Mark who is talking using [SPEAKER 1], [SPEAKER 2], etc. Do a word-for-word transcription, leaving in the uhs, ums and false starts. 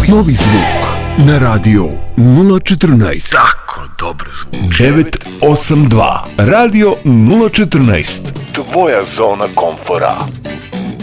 [SPEAKER 1] Novi zvuk na radio nula četrnaest.
[SPEAKER 2] Tako dobar zvuk.
[SPEAKER 3] devet osam dva Radio nula četrnaest.
[SPEAKER 2] Tvoja zona komfora.